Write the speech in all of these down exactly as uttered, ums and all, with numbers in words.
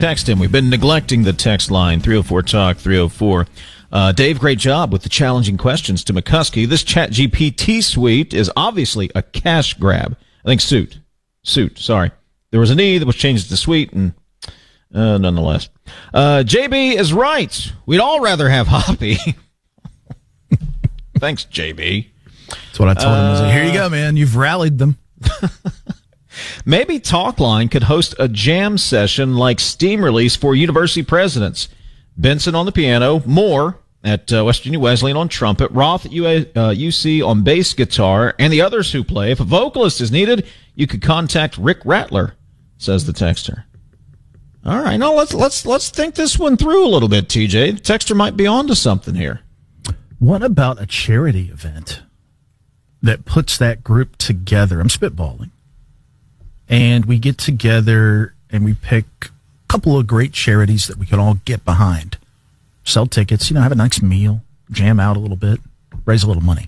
Text him. We've been neglecting the text line, three oh four talk, three oh four. Uh, Dave, great job with the challenging questions to McCuskey. This Chat G P T suite is obviously a cash grab. I think suit. Suit, sorry. There was an E that was changed to suite, and uh, nonetheless. Uh, J B is right. We'd all rather have Hoppy. Thanks, J B. That's what I told him. I was like, here you go, man. You've rallied them. Maybe Talkline could host a jam session like Steam Release for university presidents. Benson on the piano, Moore at uh, West Virginia Wesleyan on trumpet, Roth at U A, uh, U C on bass guitar, and the others who play. If a vocalist is needed, you could contact Rick Rattler, says the texter. All right, now let's let's let's think this one through a little bit, T J. The texter might be onto something here. What about a charity event that puts that group together? I'm spitballing. And we get together and we pick a couple of great charities that we can all get behind. Sell tickets, you know, have a nice meal, jam out a little bit, raise a little money.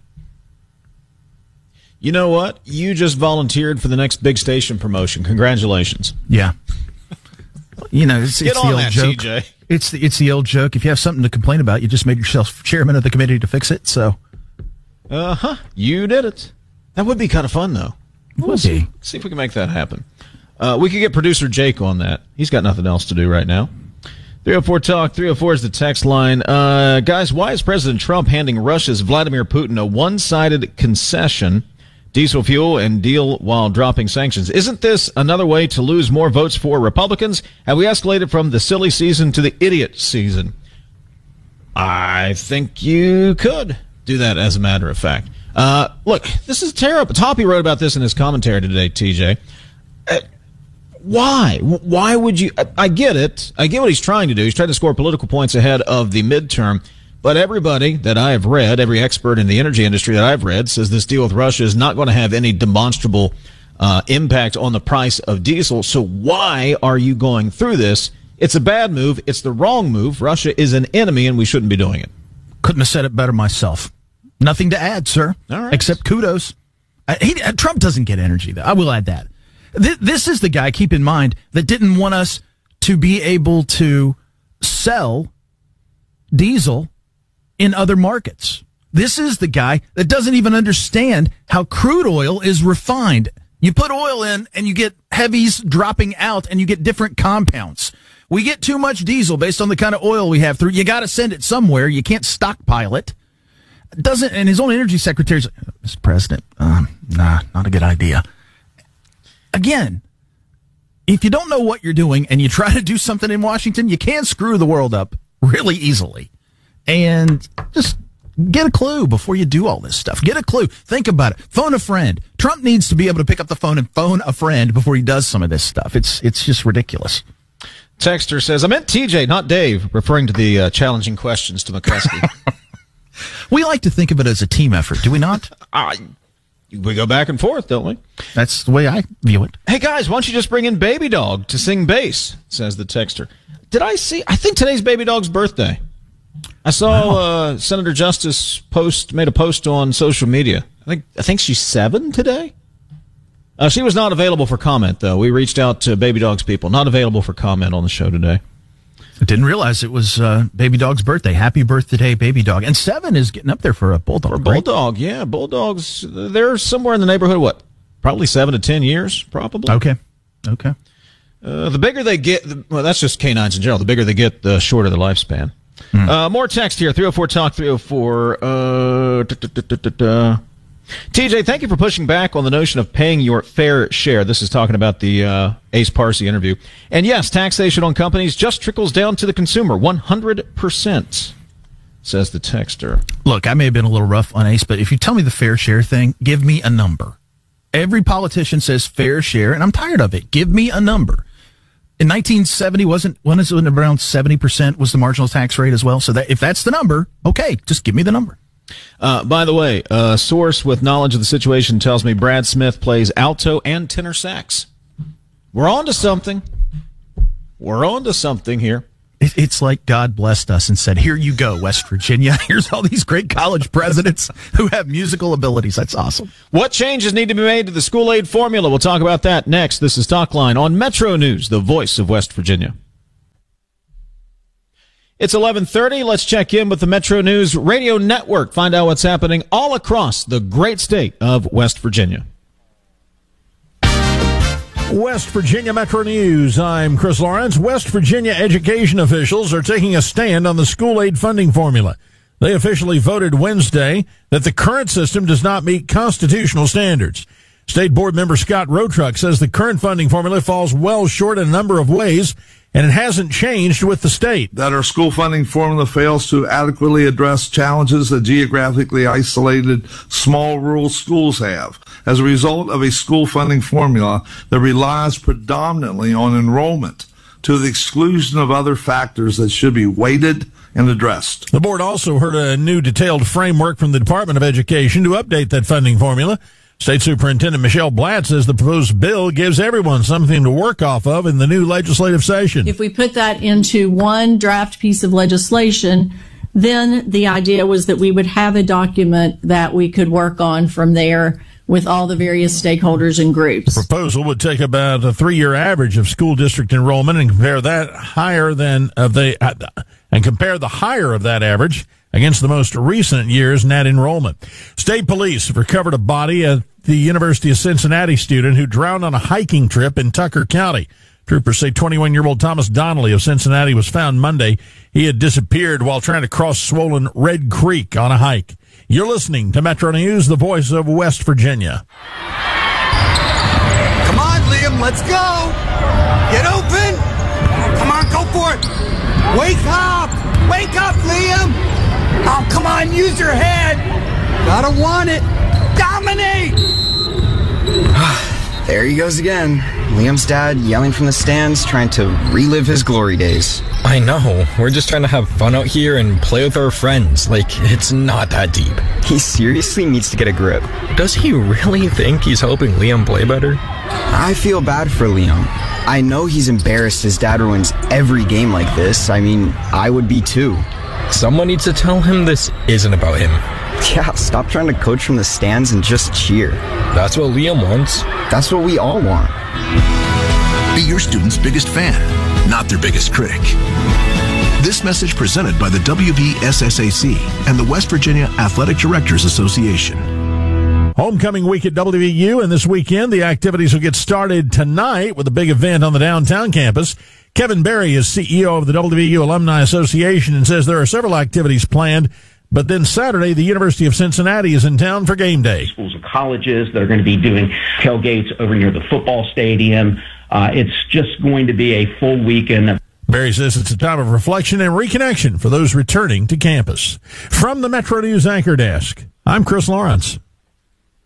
You know what? You just volunteered for the next big station promotion. Congratulations. Yeah. You know, it's, Get it's on the old that, joke. T J. It's the, it's the old joke. If you have something to complain about, you just made yourself chairman of the committee to fix it. So, uh-huh. You did it. That would be kind of fun, though. We'll see. see if we can make that happen. Uh, we could get producer Jake on that. He's got nothing else to do right now. three oh four talk, three oh four is the text line. Uh, guys, why is President Trump handing Russia's Vladimir Putin a one-sided concession, diesel fuel, and deal while dropping sanctions? Isn't this another way to lose more votes for Republicans? Have we escalated from the silly season to the idiot season? I think you could do that, as a matter of fact. Uh, look, this is terrible. Toppy wrote about this in his commentary today, T J. Uh, why? Why would you? I, I get it. I get what he's trying to do. He's trying to score political points ahead of the midterm. But everybody that I have read, every expert in the energy industry that I've read, says this deal with Russia is not going to have any demonstrable uh, impact on the price of diesel. So why are you going through this? It's a bad move. It's the wrong move. Russia is an enemy, and we shouldn't be doing it. Couldn't have said it better myself. Nothing to add, sir. All right. Except kudos. Uh, he, uh, Trump doesn't get energy, though. I will add that. Th- this is the guy, keep in mind, that didn't want us to be able to sell diesel in other markets. This is the guy that doesn't even understand how crude oil is refined. You put oil in and you get heavies dropping out and you get different compounds. We get too much diesel based on the kind of oil we have through. You got to send it somewhere. You can't stockpile it. Doesn't, and his own energy secretary's like, Mister President, um, nah, not a good idea. Again, if you don't know what you're doing and you try to do something in Washington, you can screw the world up really easily. And just get a clue before you do all this stuff. Get a clue. Think about it. Phone a friend. Trump needs to be able to pick up the phone and phone a friend before he does some of this stuff. It's it's just ridiculous. Texter says, I meant T J, not Dave, referring to the uh, challenging questions to McCuskey. We like to think of it as a team effort, do we not? uh, we go back and forth, don't we? That's the way I view it. Hey, guys, why don't you just bring in Baby Dog to sing bass, says the texter. Did I see? I think today's Baby Dog's birthday. I saw wow. uh, Senator Justice post made a post on social media. I think I think she's seven today. Uh, she was not available for comment, though. We reached out to Baby Dog's people. Not available for comment on the show today. I didn't realize it was uh, Baby Dog's birthday. Happy birthday, Baby Dog. And seven is getting up there for a bulldog. For a right? bulldog, yeah. Bulldogs, they're somewhere in the neighborhood, what? Probably seven to ten years, probably. Okay. Okay. Uh, the bigger they get, the, well, that's just canines in general. The bigger they get, the shorter the lifespan. Mm. Uh, more text here, three oh four talk, three oh four. Uh, da, da, da, da, da. T J, thank you for pushing back on the notion of paying your fair share. This is talking about the uh, Ace Parsi interview. And yes, taxation on companies just trickles down to the consumer, one hundred percent, says the texter. Look, I may have been a little rough on Ace, but if you tell me the fair share thing, give me a number. Every politician says fair share, and I'm tired of it. Give me a number. In nineteen seventy, wasn't when is it around seventy percent was the marginal tax rate as well? So that if that's the number, okay, just give me the number. Uh, by the way, a source with knowledge of the situation tells me Brad Smith plays alto and tenor sax. We're on to something. We're on to something here. It, it's like God blessed us and said, here you go, West Virginia. Here's all these great college presidents who have musical abilities. That's awesome. What changes need to be made to the school aid formula? We'll talk about that next. This is Talkline on Metro News, the voice of West Virginia. It's eleven thirty. Let's check in with the Metro News Radio Network. Find out what's happening all across the great state of West Virginia. West Virginia Metro News. I'm Chris Lawrence. West Virginia education officials are taking a stand on the school aid funding formula. They officially voted Wednesday that the current system does not meet constitutional standards. State Board member Scott Rotruck says the current funding formula falls well short in a number of ways, and it hasn't changed with the state. That our school funding formula fails to adequately address challenges that geographically isolated small rural schools have as a result of a school funding formula that relies predominantly on enrollment to the exclusion of other factors that should be weighted and addressed. The board also heard a new detailed framework from the Department of Education to update that funding formula. State Superintendent Michelle Blatt says the proposed bill gives everyone something to work off of in the new legislative session. If we put that into one draft piece of legislation, then the idea was that we would have a document that we could work on from there with all the various stakeholders and groups. The proposal would take about a three-year average of school district enrollment and compare that higher than of the uh, and compare the higher of that average against the most recent year's net enrollment. State police have recovered a body at the University of Cincinnati student who drowned on a hiking trip in Tucker County. Troopers say twenty-one-year-old Thomas Donnelly of Cincinnati was found Monday. He had disappeared while trying to cross swollen Red Creek on a hike. You're listening to Metro News, the voice of West Virginia. Come on, Liam, let's go. Get open. Come on, go for it. Wake up. Wake up, Liam. Oh, come on, use your head. Gotta want it. Dominate. There he goes again. Liam's dad yelling from the stands, trying to relive his glory days. I know. We're just trying to have fun out here and play with our friends. Like, it's not that deep. He seriously needs to get a grip. Does he really think he's helping Liam play better? I feel bad for Liam. I know he's embarrassed his dad ruins every game like this. I mean, I would be too. Someone needs to tell him this isn't about him. Yeah, stop trying to coach from the stands and just cheer. That's what Liam wants. That's what we all want. Be your student's biggest fan, not their biggest critic. This message presented by the W V S S A C and the West Virginia Athletic Directors Association. Homecoming week at W V U, and this weekend the activities will get started tonight with a big event on the downtown campus. Kevin Berry is C E O of the W V U Alumni Association and says there are several activities planned. But then Saturday, the University of Cincinnati is in town for game day. Schools and colleges that are going to be doing tailgates over near the football stadium. Uh, it's just going to be a full weekend. Barry says it's a time of reflection and reconnection for those returning to campus. From the Metro News Anchor Desk, I'm Chris Lawrence.